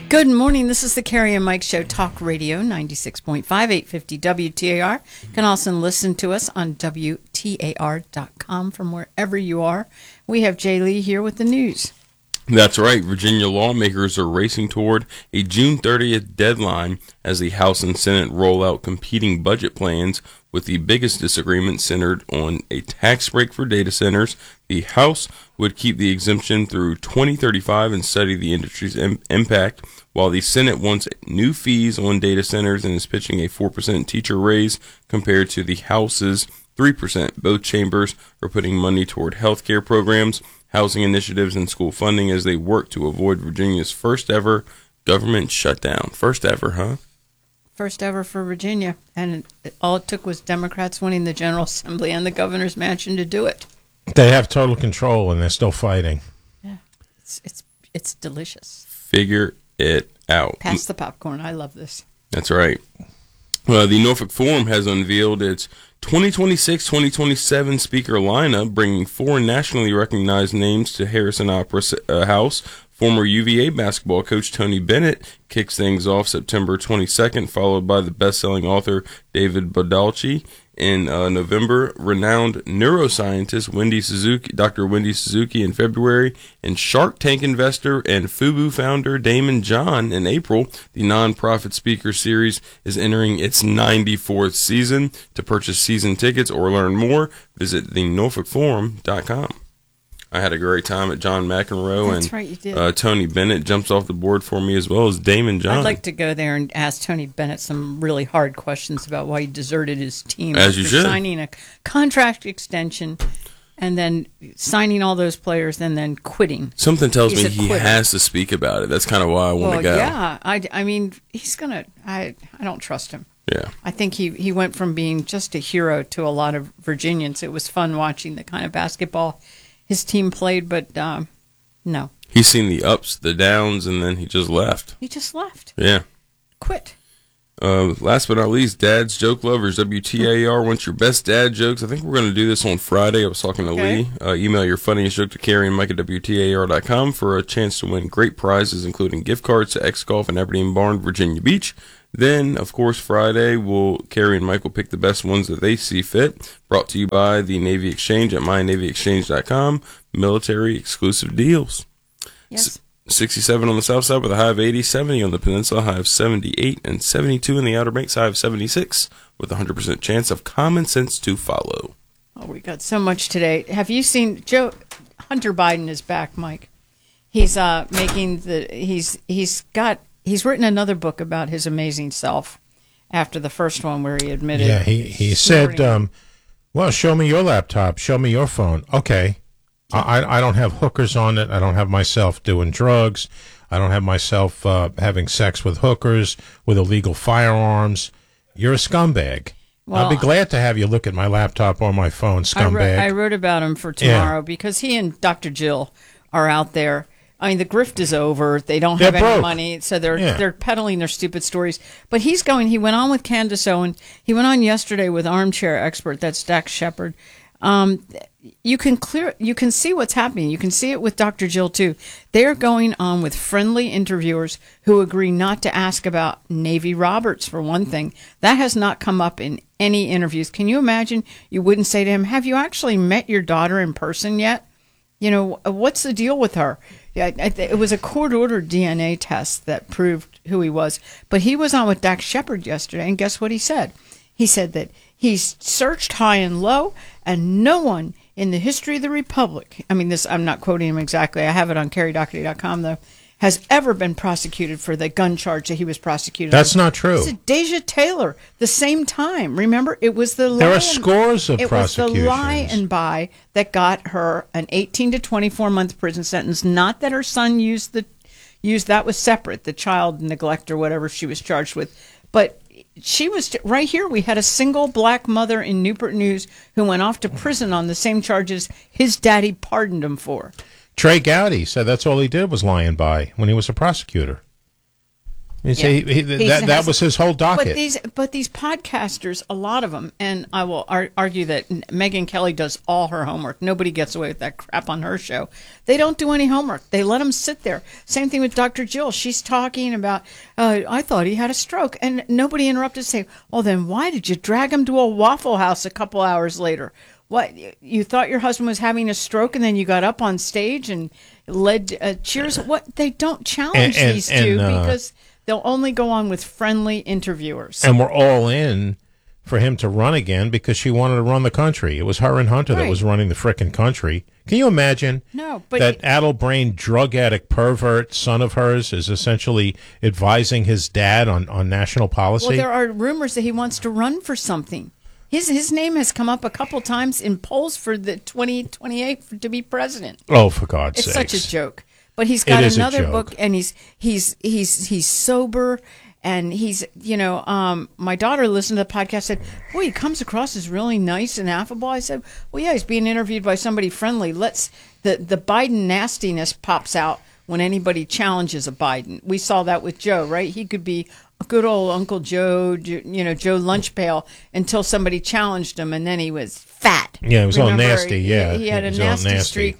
Good morning. This is the Carrie and Mike Show, Talk Radio 96.5, 850 WTAR. You can also listen to us on WTAR.com from wherever you are. We have Jay Lee here with the news. That's right. Virginia lawmakers are racing toward a June 30th deadline as the House and Senate roll out competing budget plans, with the biggest disagreement centered on a tax break for data centers. The House would keep the exemption through 2035 and study the industry's impact, while the Senate wants new fees on data centers and is pitching a 4% teacher raise compared to the House's 3%. Both chambers are putting money toward healthcare programs, housing initiatives, and school funding as they work to avoid Virginia's first ever government shutdown. First ever, huh? First ever for Virginia. And all it took was Democrats winning the General Assembly and the governor's mansion to do it. They have total control, and they're still fighting. Yeah, it's delicious. Figure it out. Pass the popcorn. I love this. That's right. The Norfolk Forum has unveiled its 2026-2027 speaker lineup, bringing 4 nationally recognized names to Harrison Opera House. Former UVA basketball coach Tony Bennett kicks things off September 22nd, followed by the best-selling author David Baldacci. In November, renowned neuroscientist Dr. Wendy Suzuki in February, and Shark Tank investor and FUBU founder Damon John in April. The nonprofit speaker series is entering its 94th season. To purchase season tickets or learn more, visit thenorfolkforum.com. I had a great time at John McEnroe. That's and right, you did. Tony Bennett jumps off the board for me, as well as Damon John. I'd like to go there and ask Tony Bennett some really hard questions about why he deserted his team As you should. Signing a contract extension and then signing all those players and then quitting. Something tells He's me a he quitter. has to speak about it. That's kind of why I want to go. Yeah, I mean, he's gonna. I don't trust him. Yeah. I think he went from being just a hero to a lot of Virginians. It was fun watching the kind of basketball his team played, but no. He's seen the ups, the downs, and then he just left. He just left. Yeah. Quit. Last but not least, Dad's Joke Lovers, WTAR wants your best dad jokes. I think we're going to do this on Friday. I was talking to Lee. Email your funniest joke to Carrie and Mike at WTAR.com for a chance to win great prizes, including gift cards to X Golf and Aberdeen Barn, Virginia Beach. Then, of course, Friday, Carrie and Mike will pick the best ones that they see fit. Brought to you by the Navy Exchange at mynavyexchange.com. Military exclusive deals. Yes. 67 on the south side with a high of 80, 70 on the peninsula, high of 78, and 72 in the Outer Banks, high of 76, with a 100% chance of common sense to follow. Oh, we got so much today. Have you seen Hunter Biden is back, Mike? He's he's written another book about his amazing self after the first one where he admitted. Yeah, he said, well, show me your laptop, show me your phone. Okay. I don't have hookers on it. I don't have myself doing drugs. I don't have myself having sex with hookers, with illegal firearms. You're a scumbag. Well, I'll be glad to have you look at my laptop or my phone, scumbag. I wrote about him for tomorrow because he and Dr. Jill are out there. I mean, the grift is over. They don't have any money, so they're peddling their stupid stories. But he went on with Candace Owen. He went on yesterday with Armchair Expert. That's Dax Shepard. You can see what's happening. You can see it with Dr. Jill too. They're going on with friendly interviewers who agree not to ask about Navy Roberts, for one thing. That has not come up in any interviews. Can you imagine? You wouldn't say to him, "Have you actually met your daughter in person yet? You know, what's the deal with her?" Yeah, it was a court-ordered DNA test that proved who he was. But he was on with Dax Shepard yesterday, and guess what he said? He said that he's searched high and low, and no one in the history of the Republic, I mean, this, I'm not quoting him exactly, I have it on carriedoherty.com, though, has ever been prosecuted for the gun charge that he was prosecuted. That's not true. It's Deja Taylor, the same time. Remember, it was the there are scores of prosecutions. It was the lie and buy that got her an 18 to 24-month prison sentence. Not that her son used that was separate, the child neglect or whatever she was charged with, but she was right here. We had a single black mother in Newport News who went off to prison on the same charges his daddy pardoned him for. Trey Gowdy said that's all he did was lie and buy when he was a prosecutor. That was his whole docket. But these podcasters, a lot of them, and I will argue that Megyn Kelly does all her homework. Nobody gets away with that crap on her show. They don't do any homework. They let them sit there. Same thing with Dr. Jill. She's talking about, I thought he had a stroke. And nobody interrupted to say, well, then why did you drag him to a Waffle House a couple hours later? What, you thought your husband was having a stroke and then you got up on stage and led cheers? What? They don't challenge these two because they'll only go on with friendly interviewers. And we're all in for him to run again because she wanted to run the country. It was her and Hunter that was running the frickin' country. Can you imagine that addle-brained drug addict pervert son of hers is essentially advising his dad on national policy? Well, there are rumors that he wants to run for something. His name has come up a couple times in polls for the 2028 to be president. Oh, for God's sake! It's such a joke. But he's got another book, and he's sober, and he's my daughter listened to the podcast, said, "Boy, he comes across as really nice and affable." I said, "Well, yeah, he's being interviewed by somebody friendly. The Biden nastiness pops out when anybody challenges a Biden. We saw that with Joe, right? He could be good old Uncle Joe, Joe Lunchpail, until somebody challenged him, and then he was fat. Yeah, it was all nasty. Yeah, he had a nasty streak.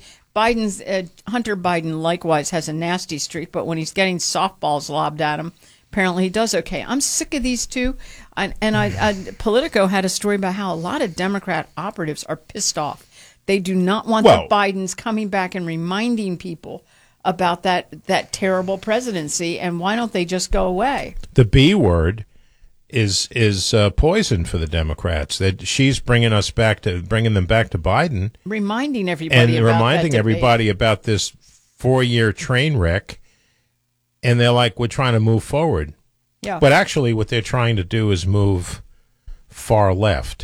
Hunter Biden likewise has a nasty streak, but when he's getting softballs lobbed at him, apparently he does okay. I'm sick of these two, and Politico had a story about how a lot of Democrat operatives are pissed off. They do not want the Bidens coming back and reminding people about that terrible presidency, and why don't they just go away? The B word is poison for the Democrats. That she's bringing them back to Biden, reminding everybody about this 4-year train wreck, and they're like, we're trying to move forward. Yeah, but actually, what they're trying to do is move far left.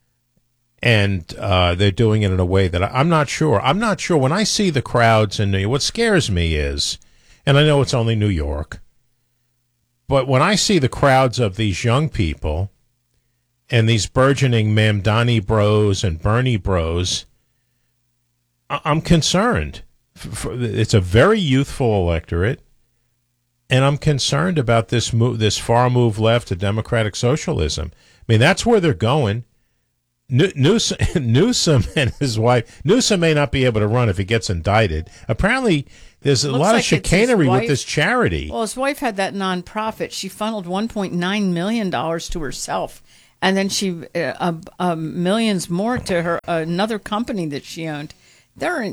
And they're doing it in a way that I'm not sure. I'm not sure. When I see the crowds in New York, what scares me is, and I know it's only New York, but when I see the crowds of these young people and these burgeoning Mamdani bros and Bernie bros, I'm concerned. It's a very youthful electorate, and I'm concerned about this far move left to democratic socialism. I mean, that's where they're going. Newsom and his wife. Newsom may not be able to run if he gets indicted. Apparently, there's a lot of chicanery with this charity. Well, his wife had that nonprofit. She funneled $1.9 million to herself, and then she millions more to her another company that she owned. They're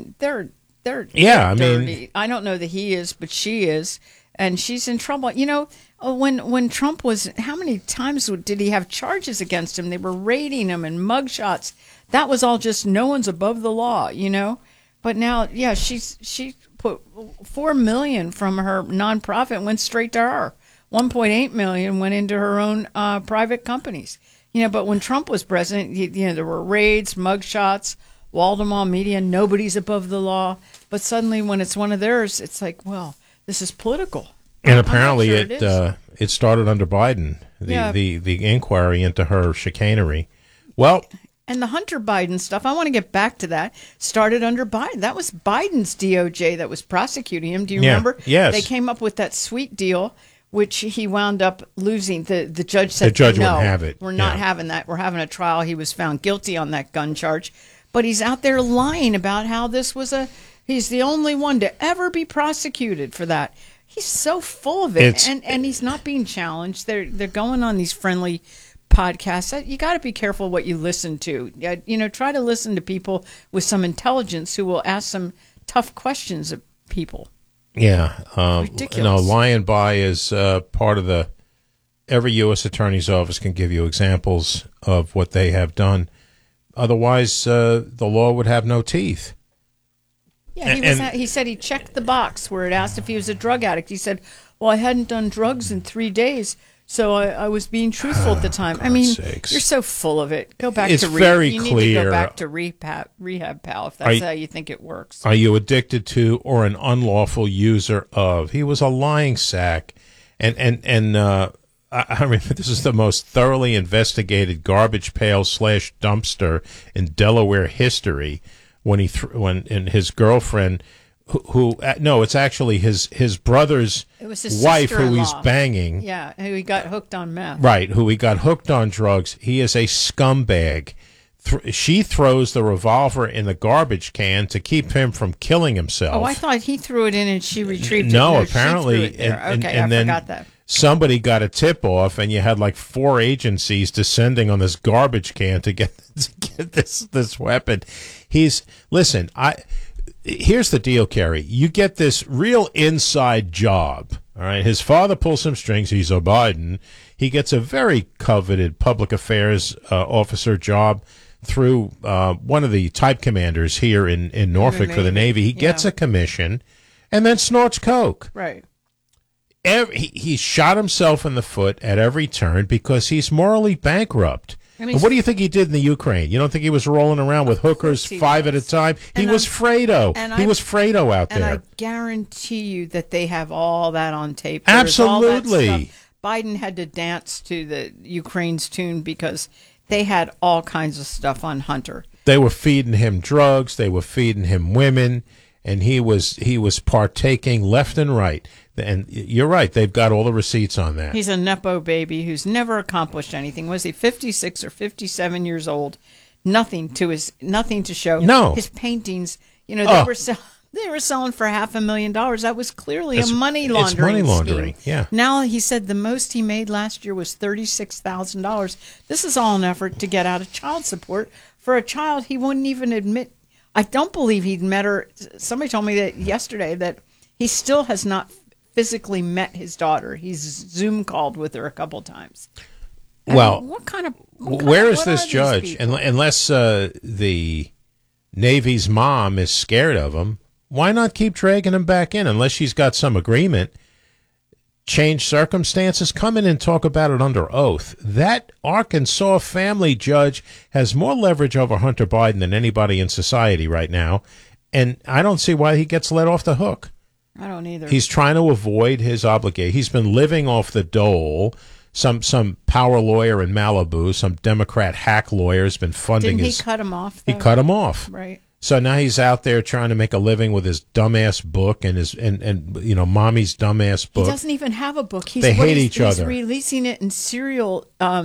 dirty. I don't know that he is, but she is. And she's in trouble. When Trump was, how many times did he have charges against him? They were raiding him and mugshots. That was all just no one's above the law, But now, she put $4 million from her nonprofit went straight to her. $1.8 million went into her own private companies. But when Trump was president, there were raids, mugshots, wall-to-wall media. Nobody's above the law. But suddenly, when it's one of theirs, it's like, well, this is political. And apparently it started under Biden, the inquiry into her chicanery. Well, and the Hunter Biden stuff, I want to get back to that, started under Biden. That was Biden's DOJ that was prosecuting him. Do you remember? Yes. They came up with that sweet deal, which he wound up losing. The judge said, the judge no, wouldn't have it. We're not having that. We're having a trial. He was found guilty on that gun charge. But he's out there lying about how this was he's the only one to ever be prosecuted for that. He's so full of it, and he's not being challenged. They're going on these friendly podcasts. You got to be careful what you listen to. Try to listen to people with some intelligence who will ask some tough questions of people. Yeah, ridiculous. Lying by is part of every U.S. attorney's office can give you examples of what they have done. Otherwise, the law would have no teeth. Yeah, he said he checked the box where it asked if he was a drug addict. He said, well, I hadn't done drugs in 3 days, so I was being truthful at the time. I mean, you're so full of it. Go back to rehab. Very you clear. Need to go back to rehab, pal, if that's how you think it works. Are you addicted to or an unlawful user of? He was a lying sack. And I mean, this is the most thoroughly investigated garbage pail / dumpster in Delaware history. When his girlfriend, it's actually his brother's wife who he's banging. Yeah, who he got hooked on meth. Right, who he got hooked on drugs. He is a scumbag. She throws the revolver in the garbage can to keep him from killing himself. Oh, I thought he threw it in and she retrieved it. No, apparently. And I forgot that. Somebody got a tip off, and you had like 4 agencies descending on this garbage can to get this weapon. Here's the deal, Kerry. You get this real inside job. All right, his father pulls some strings. He's a Biden. He gets a very coveted public affairs officer job through one of the type commanders here in Norfolk for the Navy. He gets a commission and then snorts coke. Right. He shot himself in the foot at every turn because he's morally bankrupt. And what do you think he did in the Ukraine? You don't think he was rolling around with hookers 5 at a time? He was Fredo. He was Fredo out there. And I guarantee you that they have all that on tape. Absolutely. Biden had to dance to the Ukraine's tune because they had all kinds of stuff on Hunter. They were feeding him drugs. They were feeding him women. And he was partaking left and right. And you're right. They've got all the receipts on that. He's a Nepo baby who's never accomplished anything. Was he 56 or 57 years old? Nothing to show. No. His paintings, they were selling for $500,000. That was clearly a money laundering scheme. Yeah. Now he said the most he made last year was $36,000. This is all an effort to get out of child support for a child he wouldn't even admit. I don't believe he'd met her. Somebody told me that yesterday that he still has not physically met his daughter. He's Zoom called with her a couple times. Well, where is this judge? Unless the Navy's mom is scared of him, why not keep dragging him back in? Unless she's got some agreement, change circumstances, come in and talk about it under oath. That Arkansas family judge has more leverage over Hunter Biden than anybody in society right now, and I don't see why he gets let off the hook. I don't either. He's trying to avoid his obligation. He's been living off the dole. Some power lawyer in Malibu, some Democrat hack lawyer has been funding Didn't he cut him off, though? He cut him off. Right. So now he's out there trying to make a living with his dumbass book and his mommy's dumbass book. He doesn't even have a book. They hate each other. He's releasing it in short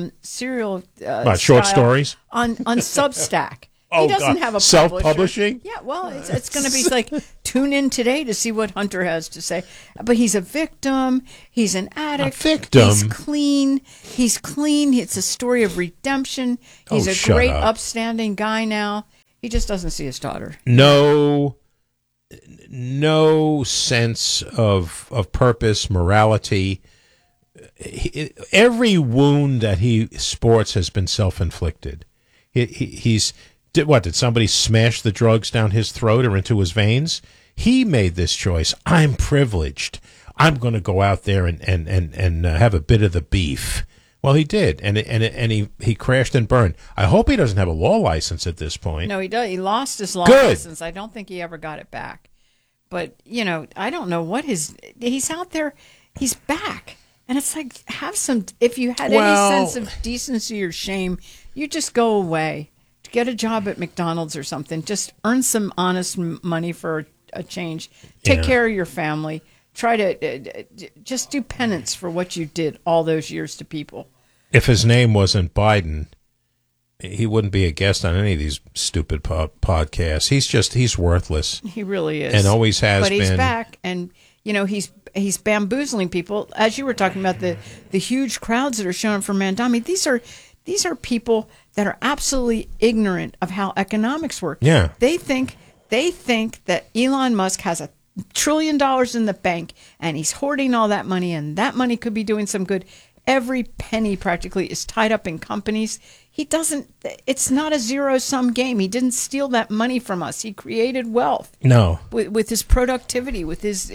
stories on Substack. Oh, he doesn't have a self-publishing. Yeah, well, it's going to be like tune in today to see what Hunter has to say. But he's a victim. He's an addict. A victim. He's clean. It's a story of redemption. He's a great, upstanding guy now. He just doesn't see his daughter. No sense of purpose, morality. Every wound that he sports has been self-inflicted. Did somebody smash the drugs down his throat or into his veins? He made this choice. I'm privileged. I'm going to go out there and have a bit of the beef. Well, he did, and he crashed and burned. I hope he doesn't have a law license at this point. No, he does. He lost his law license. I don't think he ever got it back. But I don't know what he's out there. He's back, and it's like if you had any sense of decency or shame, you just go away. Get a job at McDonald's or something. Just earn some honest money for a change. Take care of your family. Try to just do penance for what you did all those years to people. If his name wasn't Biden, he wouldn't be a guest on any of these stupid podcasts. He's worthless. He really is. And always has been. But he's back, and he's bamboozling people. As you were talking about the huge crowds that are showing up for Mandami, these are people that are absolutely ignorant of how economics work. Yeah. They think that Elon Musk has $1 trillion in the bank and he's hoarding all that money, and that money could be doing some good. Every penny practically is tied up in companies. It's not a zero-sum game. He didn't steal that money from us. He created wealth. No. With his productivity, with his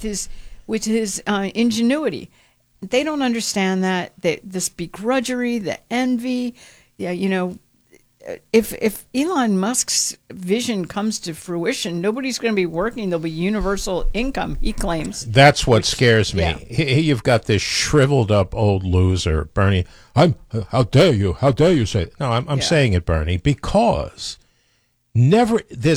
ingenuity. They don't understand that this begrudgery, the envy. Yeah, if Elon Musk's vision comes to fruition, nobody's going to be working. There'll be universal income, he claims. That's what scares me. Yeah. You've got this shriveled up old loser, Bernie. How dare you say that? No, I'm saying it, Bernie, because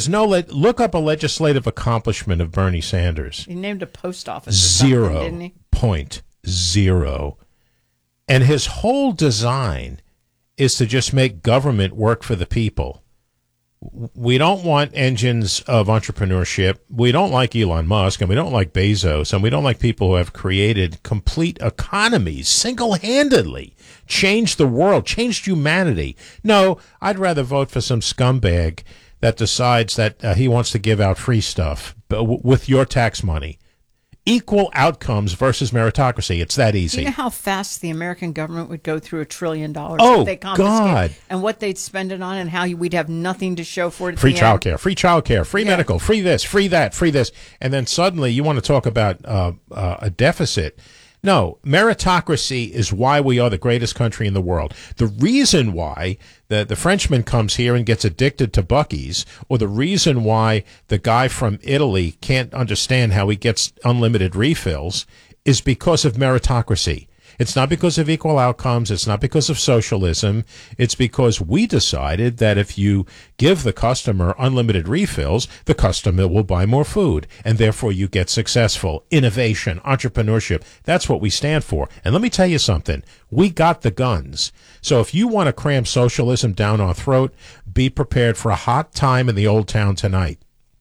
look up a legislative accomplishment of Bernie Sanders. He named a post office. Zero. Didn't he? 0.0. And his whole design is to just make government work for the people. We don't want engines of entrepreneurship. We don't like Elon Musk, and we don't like Bezos, and we don't like people who have created complete economies single-handedly, changed the world, changed humanity. No, I'd rather vote for some scumbag that decides that he wants to give out free stuff with your tax money. Equal outcomes versus meritocracy. It's that easy. You know how fast the American government would go through $1 trillion if they confiscate, God. And what they'd spend it on, and how we'd have nothing to show for it. Free childcare, free medical, free this, free that, free this. And then suddenly you want to talk about a deficit. No, meritocracy is why we are the greatest country in the world. The reason why the Frenchman comes here and gets addicted to Buc-ee's, or the reason why the guy from Italy can't understand how he gets unlimited refills, is because of meritocracy. It's not because of equal outcomes. It's not because of socialism. It's because we decided that if you give the customer unlimited refills, the customer will buy more food, and therefore you get successful. Innovation, entrepreneurship, that's what we stand for. And let me tell you something. We got the guns. So if you want to cram socialism down our throat, be prepared for a hot time in the old town tonight.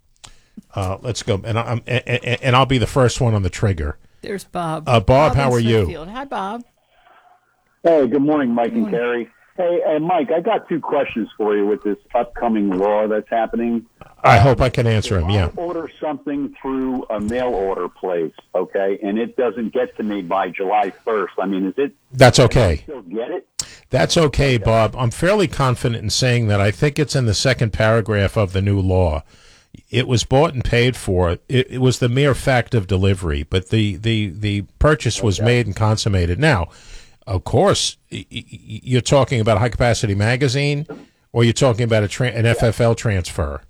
Let's go. And I'll be the first one on the trigger. There's Bob. Bob, how are you? Hi, Bob. Hey, good morning, Mike and Carrie. Hey, Mike, I got 2 questions for you with this upcoming law that's happening. I hope I can answer them, yeah. Order something through a mail order place, okay, and it doesn't get to me by July 1st. I mean, is it? That's okay. Still get it? That's okay, Bob. I'm fairly confident in saying that. I think it's in the second paragraph of the new law. It was bought and paid for. It was the mere fact of delivery, but the purchase was made and consummated. Now, of course, you're talking about a high-capacity magazine, or you're talking about an FFL transfer?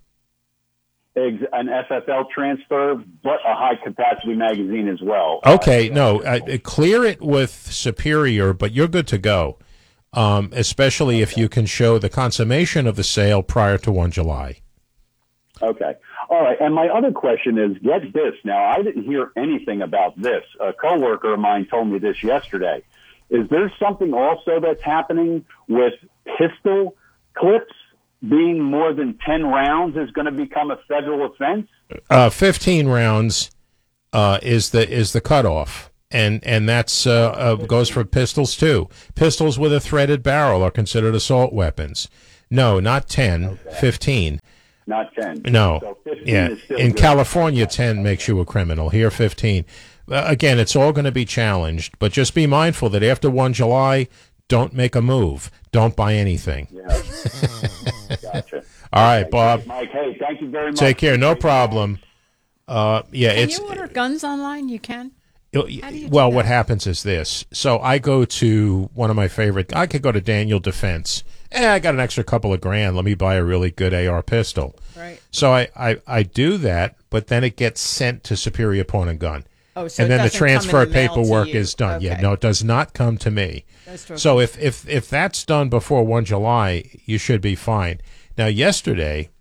An FFL transfer, but a high-capacity magazine as well. Okay, clear it with Superior, but you're good to go, especially if you can show the consummation of the sale prior to 1 July. Okay. All right. And my other question is, get this. Now, I didn't hear anything about this. A coworker of mine told me this yesterday. Is there something also that's happening with pistol clips being more than 10 rounds is going to become a federal offense? 15 rounds is the cutoff. And that's goes for pistols, too. Pistols with a threaded barrel are considered assault weapons. No, not 10, okay. 15. Not 10. No. So 15 yeah. is still in good. California, 10 makes you a criminal. Here, 15. Again, it's all going to be challenged, but just be mindful that after 1 July, don't make a move. Don't buy anything. Yeah. Gotcha. All right, Bob. Mike, hey, thank you very much. Take care. No problem. Can you order guns online? You can? Well, what happens is this. So I go to one of my favorite. I could go to Daniel Defense. I got an extra couple of grand. Let me buy a really good AR pistol. Right. So I do that, but then it gets sent to Superior Pawn and Gun. Oh, so and then the transfer paperwork is done. Okay. Yeah, no, it does not come to me. So if that's done before 1 July, you should be fine. Now, yesterday,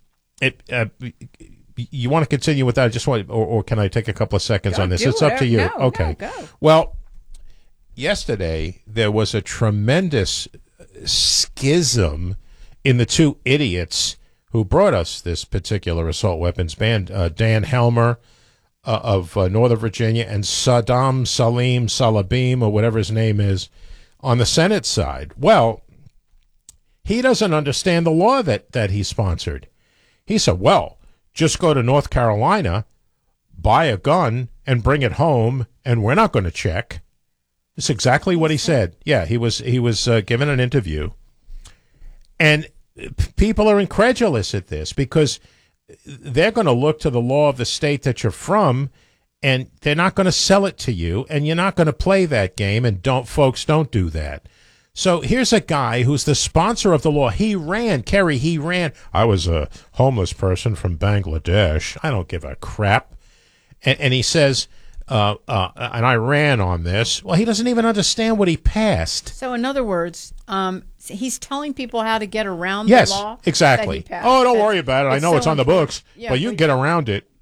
you want to continue with that? I just want, or can I take a couple of seconds on this? It's up to you. No, okay. No, go. Well, yesterday there was a tremendous schism in the 2 idiots who brought us this particular assault weapons ban, Dan Helmer of Northern Virginia and Saddam Salabim, or whatever his name is, on the Senate side. Well, he doesn't understand the law that he sponsored. He said, well, just go to North Carolina, buy a gun, and bring it home, and we're not going to check. That's exactly what he said. Yeah, he was given an interview. And people are incredulous at this because they're going to look to the law of the state that you're from, and they're not going to sell it to you, and you're not going to play that game, and folks don't do that. So here's a guy who's the sponsor of the law. He ran. I was a homeless person from Bangladesh. I don't give a crap. And he says, and I ran on this. Well, he doesn't even understand what he passed. So in other words, he's telling people how to get around the law? Yes, exactly. Oh, don't worry about it. I know it's on the books, but you can get around it.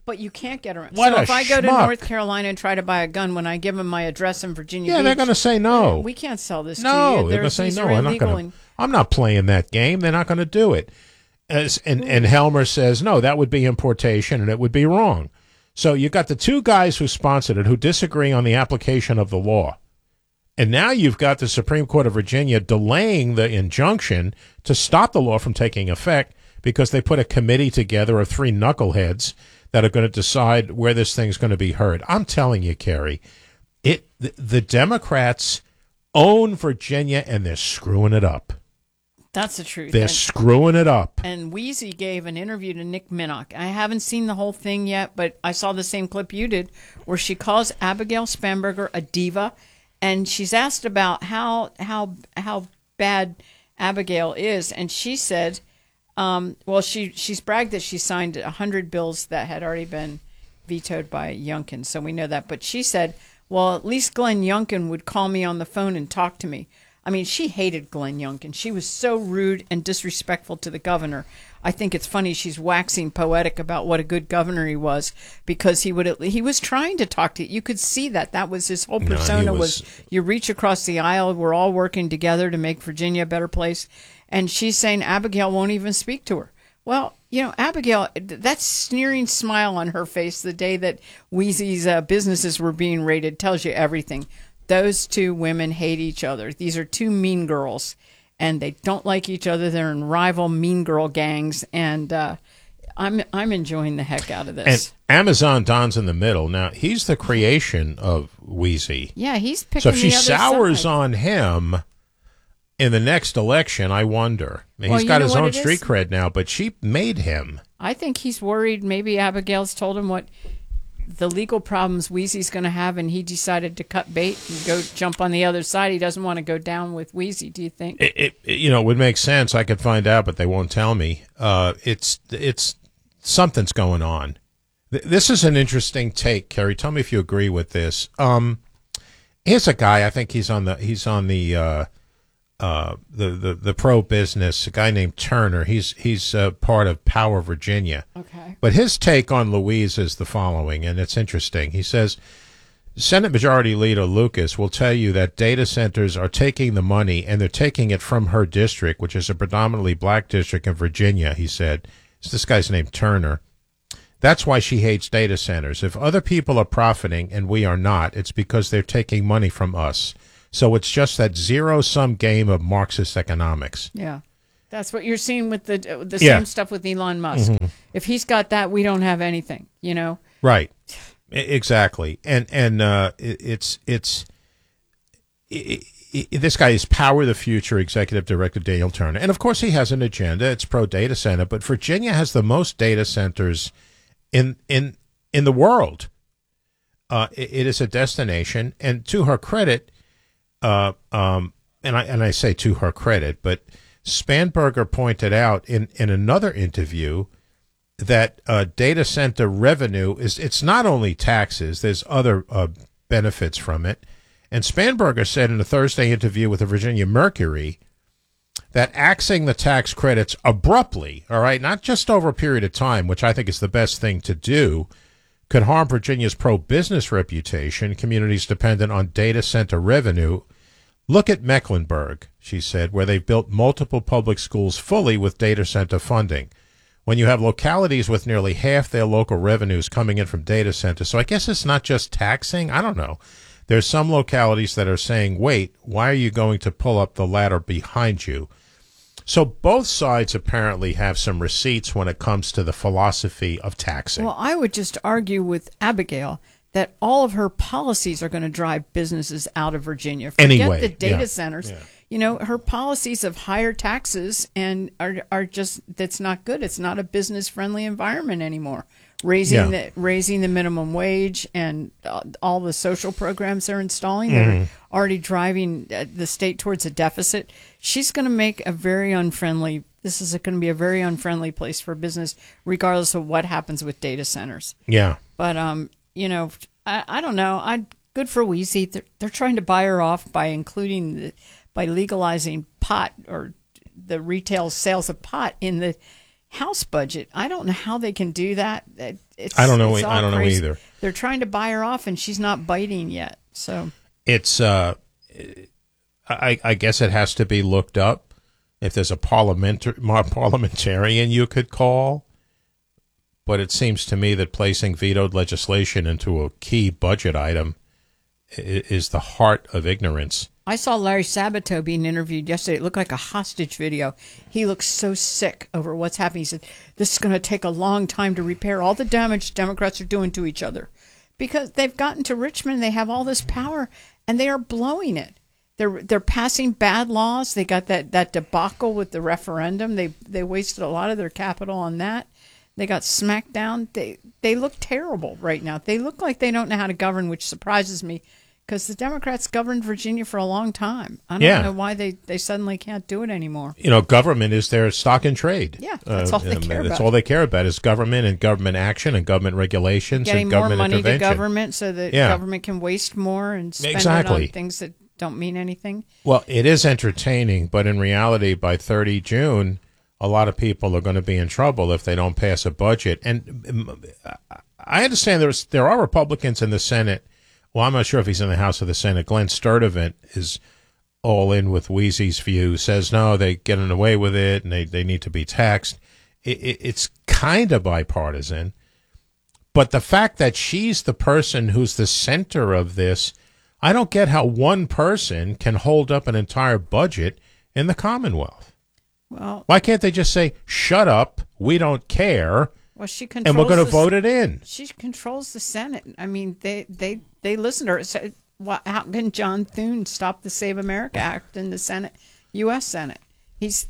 But you can't get around. What so a if I go to schmuck. North Carolina and try to buy a gun, when I give them my address in Virginia Beach, they're going to say no. We can't sell this no, to you. they're going to say no. I'm not playing that game. They're not going to do it. And Helmer says, no, that would be importation, and it would be wrong. So you got the two guys who sponsored it who disagree on the application of the law. And now you've got the Supreme Court of Virginia delaying the injunction to stop the law from taking effect because they put a committee together of 3 knuckleheads that are going to decide where this thing's going to be heard. I'm telling you, Kerry, the Democrats own Virginia, and they're screwing it up. That's the truth. They're screwing it up. And Weezy gave an interview to Nick Minnock. I haven't seen the whole thing yet, but I saw the same clip you did, where she calls Abigail Spanberger a diva, and she's asked about how bad Abigail is, and she said, she's bragged that she signed 100 bills that had already been vetoed by Youngkin, so we know that. But she said, well, at least Glenn Youngkin would call me on the phone and talk to me. I mean, she hated Glenn Youngkin. She was so rude and disrespectful to the governor. I think it's funny she's waxing poetic about what a good governor he was, because he was trying to talk to you. You could see that was his whole persona. Was you reach across the aisle, we're all working together to make Virginia a better place. And she's saying Abigail won't even speak to her. Well, Abigail, that sneering smile on her face the day that Weezy's businesses were being raided tells you everything. Those two women hate each other. These are two mean girls, and they don't like each other. They're in rival mean girl gangs, and I'm enjoying the heck out of this. And Amazon Don's in the middle. Now, he's the creation of Weezy. Yeah, he's picking the other side. So if she sours side on him in the next election, I wonder. He's got his own street cred now, but she made him. I think he's worried maybe Abigail's told him what the legal problems Weezy's going to have, and he decided to cut bait and go jump on the other side. He doesn't want to go down with Weezy, do you think? It would make sense. I could find out, but they won't tell me. It's something's going on. This is an interesting take, Kerry. Tell me if you agree with this. Here's a guy. I think he's on the pro business, a guy named Turner. He's part of Power Virginia. Okay. But his take on Louise is the following, and it's interesting. He says, Senate Majority Leader Lucas will tell you that data centers are taking the money, and they're taking it from her district, which is a predominantly black district in Virginia, he said. This guy's named Turner. That's why she hates data centers. If other people are profiting and we are not, it's because they're taking money from us. So it's just that zero-sum game of Marxist economics. Yeah. That's what you're seeing with the same stuff with Elon Musk. Mm-hmm. If he's got that, we don't have anything, Right. Exactly. And this guy is Power the Future Executive Director Daniel Turner. And, of course, he has an agenda. It's pro-data center. But Virginia has the most data centers in the world. It is a destination. And to her credit, and I say to her credit, but Spanberger pointed out in another interview that data center revenue it's not only taxes, there's other benefits from it. And Spanberger said in a Thursday interview with the Virginia Mercury that axing the tax credits abruptly, all right, not just over a period of time, which I think is the best thing to do, could harm Virginia's pro-business reputation, communities dependent on data center revenue. Look at Mecklenburg, she said, where they've built multiple public schools fully with data center funding. When you have localities with nearly half their local revenues coming in from data centers, so I guess it's not just taxing. I don't know. There's some localities that are saying, wait, why are you going to pull up the ladder behind you? So both sides apparently have some receipts when it comes to the philosophy of taxing. Well, I would just argue with Abigail that all of her policies are going to drive businesses out of Virginia. Forget the data centers. Yeah. Her policies of higher taxes and are just, that's not good. It's not a business-friendly environment anymore. Raising the minimum wage and all the social programs they're installing that are already driving the state towards a deficit. She's going to make this is going to be a very unfriendly place for business, regardless of what happens with data centers. Yeah. But, I don't know. Good for Weezy. They're trying to buy her off by by legalizing pot or the retail sales of pot in the House budget. I don't know how they can do that. I don't know. I don't know either. They're trying to buy her off, and she's not biting yet. So it's. I guess it has to be looked up. If there's a parliamentarian you could call, but it seems to me that placing vetoed legislation into a key budget item is the heart of ignorance. I saw Larry Sabato being interviewed yesterday. It looked like a hostage video. He looks so sick over what's happening. He said, this is going to take a long time to repair all the damage Democrats are doing to each other. Because they've gotten to Richmond, they have all this power, and they are blowing it. They're passing bad laws. They got that debacle with the referendum. They wasted a lot of their capital on that. They got smacked down. They look terrible right now. They look like they don't know how to govern, which surprises me, because the Democrats governed Virginia for a long time. I don't know why they suddenly can't do it anymore. Government is their stock in trade. Yeah, that's all they care about. That's all they care about is government and government action and government regulations and government intervention. Getting more money to government so that government can waste more and spend it on things that don't mean anything. Well, it is entertaining, but in reality, by 30 June, a lot of people are going to be in trouble if they don't pass a budget. And I understand there are Republicans in the Senate. Well, I'm not sure if he's in the House or the Senate. Glenn Sturtevant is all in with Wheezy's view, says, no, they're getting away with it, and they need to be taxed. It's kind of bipartisan. But the fact that she's the person who's the center of this, I don't get how one person can hold up an entire budget in the Commonwealth. Well, why can't they just say, shut up, we don't care, and we're going to vote it in? She controls the Senate. I mean, they listen to her. So, how can John Thune stop the Save America Act in the Senate, U.S. Senate? He's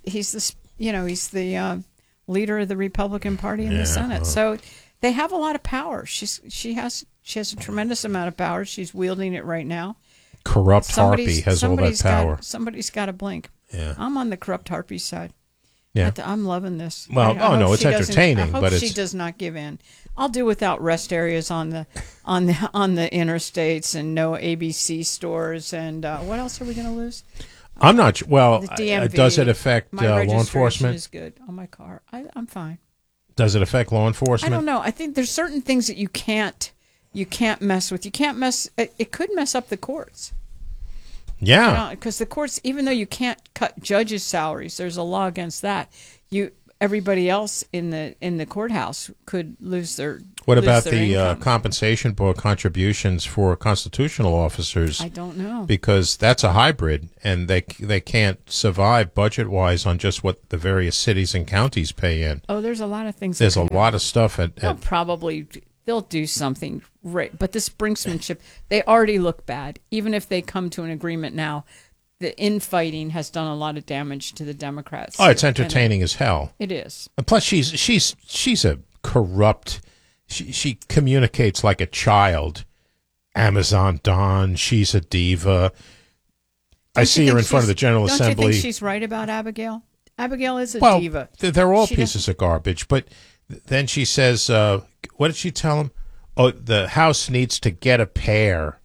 the leader of the Republican Party in the Senate. So they have a lot of power. She has a tremendous amount of power. She's wielding it right now. Corrupt Harpy has all that power. Somebody's got to blink. Yeah. I'm on the corrupt Harpy side. Yeah. I'm loving this. Well, it's entertaining, but she does not give in. I'll do without rest areas on the interstates and no ABC stores and what else are we going to lose? I'm not sure. Well, does it affect law enforcement? Is good on my car. I'm fine. Does it affect law enforcement? I don't know. I think there's certain things that you can't mess with. It could mess up the courts. Yeah. Because the courts, even though you can't cut judges' salaries, there's a law against that. Everybody else in the courthouse could lose their. What about the compensation board contributions for constitutional officers? I don't know. Because that's a hybrid, and they can't survive budget-wise on just what the various cities and counties pay in. Oh, there's a lot of things. There's a lot of stuff They'll do something, right? But this brinksmanship, they already look bad. Even if they come to an agreement now, the infighting has done a lot of damage to the Democrats. Oh, it's entertaining as hell. It is. And plus, she's a corrupt. She communicates like a child. Amazon Dawn. She's a diva. I see her in front of the General Assembly. Don't you think she's right about Abigail? Abigail is a diva. They're all pieces of garbage, but. Then she says, what did she tell him? Oh, the House needs to get a pair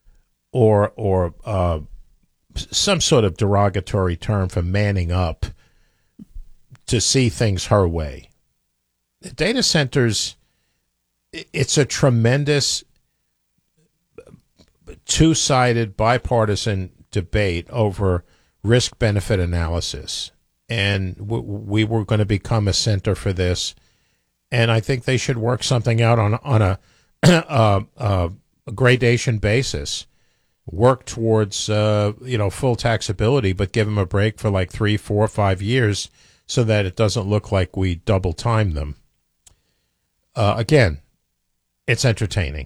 or some sort of derogatory term for manning up to see things her way. The data centers, it's a tremendous two-sided bipartisan debate over risk-benefit analysis. And we were going to become a center for this. And I think they should work something out on a gradation basis. Work towards full taxability, but give them a break for like 3, 4, 5 years, so that it doesn't look like we double time them. Again, it's entertaining.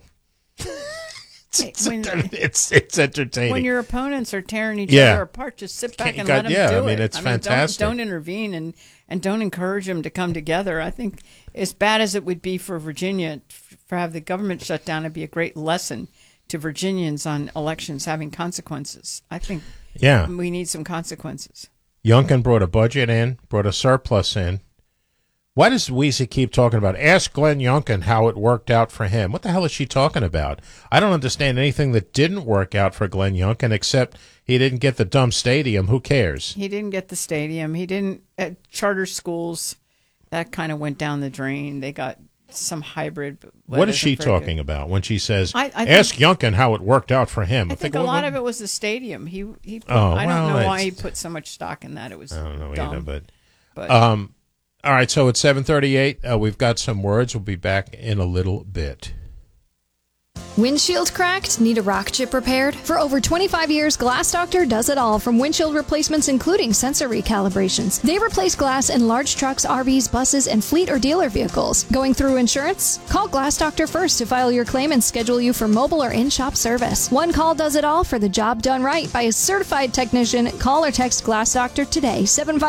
It's entertaining. When your opponents are tearing each other apart, just sit back and let them do it. I mean, it's fantastic. Don't intervene and don't encourage them to come together. I think as bad as it would be for Virginia, for have the government shut down, it'd be a great lesson to Virginians on elections having consequences. I think we need some consequences. Youngkin brought a budget in, brought a surplus in. Why does Wheezy keep talking about, ask Glenn Youngkin how it worked out for him? What the hell is she talking about? I don't understand anything that didn't work out for Glenn Youngkin, except he didn't get the dumb stadium. Who cares? He didn't get the stadium. He didn't, at charter schools, that kind of went down the drain. They got some hybrid. What is she talking about when she says, ask Youngkin how it worked out for him? I think a lot of it was the stadium. He put, I don't know why he put so much stock in that. It was I don't know dumb. either, but all right, so it's 7:38. We've got some words. We'll be back in a little bit. Windshield cracked? Need a rock chip repaired? For over 25 years, Glass Doctor does it all, from windshield replacements including sensor recalibrations. They replace glass in large trucks, RVs, buses, and fleet or dealer vehicles. Going through insurance? Call Glass Doctor first to file your claim and schedule you for mobile or in-shop service. One call does it all for the job done right by a certified technician. Call or text Glass Doctor today,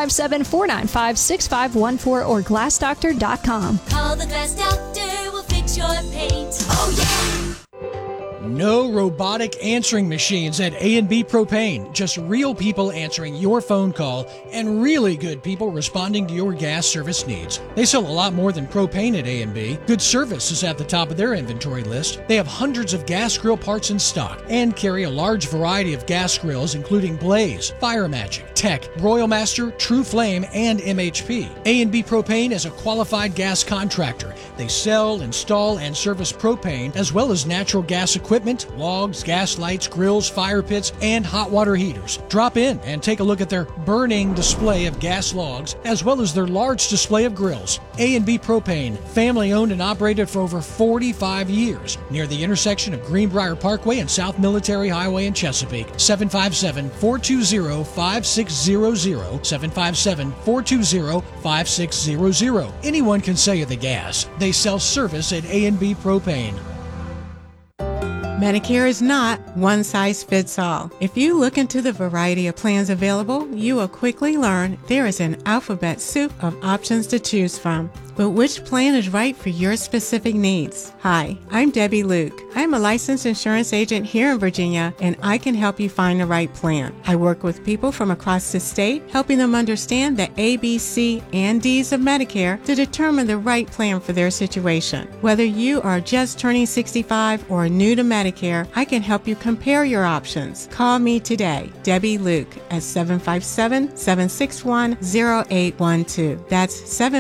757-495-6514 or glassdoctor.com. Call the Glass Doctor, we'll fix your paint. Oh, yeah! No robotic answering machines at A&B Propane. Just real people answering your phone call and really good people responding to your gas service needs. They sell a lot more than propane at A&B. Good service is at the top of their inventory list. They have hundreds of gas grill parts in stock and carry a large variety of gas grills including Blaze, Fire Magic, Tech, Royal Master, True Flame, and MHP. A&B Propane is a qualified gas contractor. They sell, install, and service propane as well as natural gas equipment, logs, gas lights, grills, fire pits, and hot water heaters. Drop in and take a look at their burning display of gas logs as well as their large display of grills. A&B Propane, family owned and operated for over 45 years, near the intersection of Greenbrier Parkway and South Military Highway in Chesapeake. 757-420-5600, 757-420-5600. Anyone can sell you the gas. They sell service at A&B Propane. Medicare is not one size fits all. If you look into the variety of plans available, you will quickly learn there is an alphabet soup of options to choose from. But which plan is right for your specific needs? Hi, I'm Debbie Luke. I'm a licensed insurance agent here in Virginia, and I can help you find the right plan. I work with people from across the state, helping them understand the A, B, C, and D's of Medicare to determine the right plan for their situation. Whether you are just turning 65 or new to Medicare, I can help you compare your options. Call me today, Debbie Luke, at 757-761-0812. That's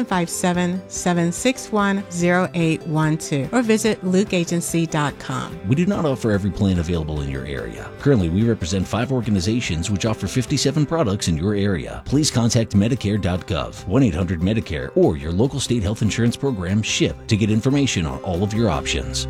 757-761-0812, or visit lukeagency.com. We do not offer every plan available in your area. Currently, we represent 5 organizations which offer 57 products in your area. Please contact Medicare.gov, 1-800-MEDICARE, or your local state health insurance program, SHIP, to get information on all of your options.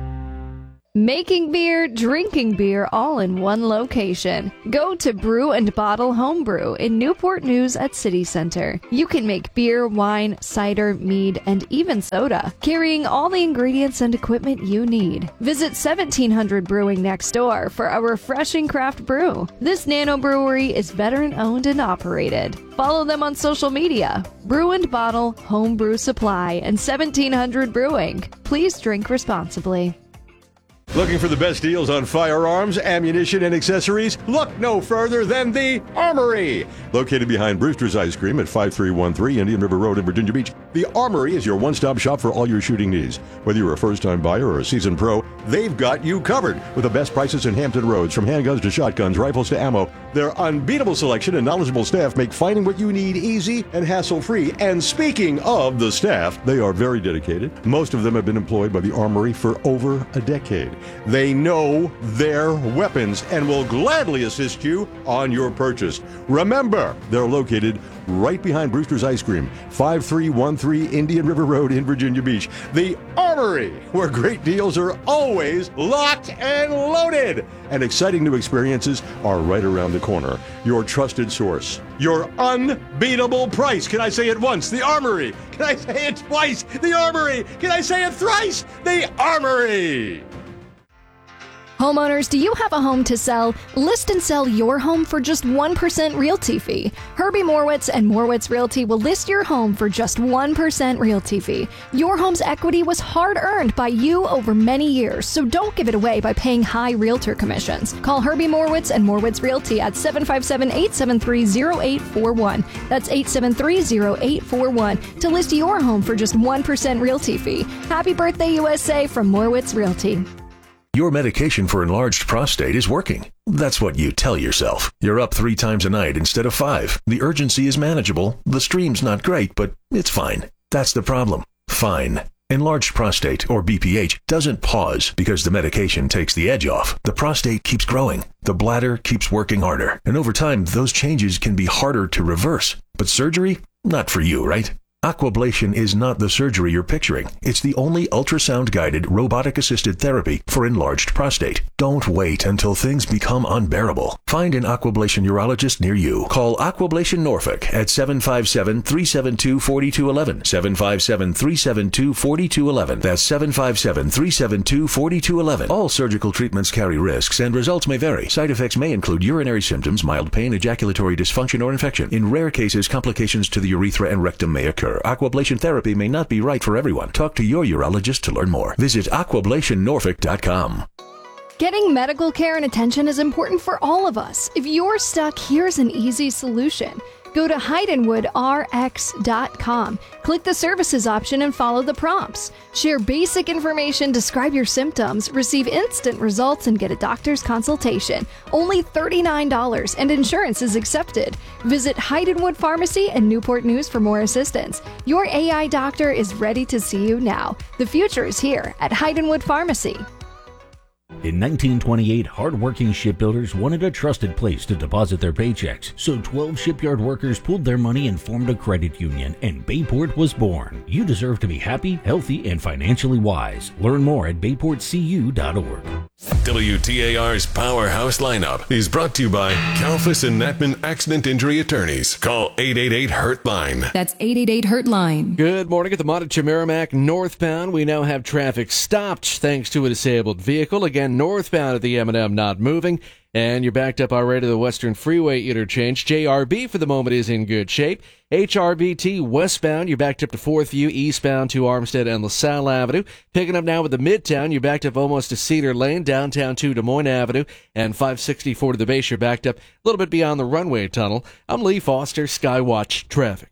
Making beer, drinking beer, all in one location. Go to Brew and Bottle Homebrew in Newport News at City Center. You can make beer, wine, cider, mead, and even soda, carrying all the ingredients and equipment you need. Visit 1700 Brewing next door for a refreshing craft brew. This nano brewery is veteran-owned and operated. Follow them on social media. Brew and Bottle Homebrew Supply and 1700 Brewing. Please drink responsibly. Looking for the best deals on firearms, ammunition, and accessories? Look no further than the Armory! Located behind Brewster's Ice Cream at 5313 Indian River Road in Virginia Beach, the Armory is your one-stop shop for all your shooting needs. Whether you're a first-time buyer or a seasoned pro, they've got you covered with the best prices in Hampton Roads, from handguns to shotguns, rifles to ammo. Their unbeatable selection and knowledgeable staff make finding what you need easy and hassle-free. And speaking of the staff, they are very dedicated. Most of them have been employed by the Armory for over a decade. They know their weapons and will gladly assist you on your purchase. Remember, they're located right behind Brewster's Ice Cream, 5313 Indian River Road in Virginia Beach. The Armory, where great deals are always locked and loaded. And exciting new experiences are right around the corner. Your trusted source. Your unbeatable price. Can I say it once? The Armory. Can I say it twice? The Armory. Can I say it thrice? The Armory. Homeowners, do you have a home to sell? List and sell your home for just 1% realty fee. Herbie Morwitz and Morwitz Realty will list your home for just 1% realty fee. Your home's equity was hard-earned by you over many years, so don't give it away by paying high realtor commissions. Call Herbie Morwitz and Morwitz Realty at 757-873-0841. That's 873-0841 to list your home for just 1% realty fee. Happy birthday, USA, from Morwitz Realty. Your medication for enlarged prostate is working. That's what you tell yourself. You're up 3 times a night instead of 5. The urgency is manageable. The stream's not great, but it's fine. That's the problem. Fine. Enlarged prostate, or BPH, doesn't pause because the medication takes the edge off. The prostate keeps growing. The bladder keeps working harder. And over time, those changes can be harder to reverse. But surgery? Not for you, right? Aquablation is not the surgery you're picturing. It's the only ultrasound-guided, robotic-assisted therapy for enlarged prostate. Don't wait until things become unbearable. Find an Aquablation urologist near you. Call Aquablation Norfolk at 757-372-4211. 757-372-4211. That's 757-372-4211. All surgical treatments carry risks, and results may vary. Side effects may include urinary symptoms, mild pain, ejaculatory dysfunction, or infection. In rare cases, complications to the urethra and rectum may occur. Aquablation therapy may not be right for everyone. Talk to your urologist to learn more. Visit aquablationnorfolk.com. Getting medical care and attention is important for all of us. If you're stuck, here's an easy solution. Go to HeidenwoodRx.com. Click the services option and follow the prompts. Share basic information, describe your symptoms, receive instant results, and get a doctor's consultation. Only $39, and insurance is accepted. Visit Heidenwood Pharmacy and Newport News for more assistance. Your AI doctor is ready to see you now. The future is here at Heidenwood Pharmacy. In 1928, hard-working shipbuilders wanted a trusted place to deposit their paychecks, so 12 shipyard workers pooled their money and formed a credit union, and Bayport was born. You deserve to be happy, healthy, and financially wise. Learn more at bayportcu.org. WTAR's Powerhouse Lineup is brought to you by Kalfas and Natman Accident Injury Attorneys. Call 888-HURT-LINE. That's 888-HURT-LINE. Good morning at the Montague Merrimack northbound. We now have traffic stopped thanks to a disabled vehicle. Again, northbound at the M&M not moving. And you're backed up already to the Western Freeway interchange. JRB for the moment is in good shape. HRBT westbound, you're backed up to 4th View, eastbound to Armstead and LaSalle Avenue. Picking up now with the Midtown, you're backed up almost to Cedar Lane, downtown to Des Moines Avenue, and 564 to the base, you're backed up a little bit beyond the runway tunnel. I'm Lee Foster, Skywatch Traffic.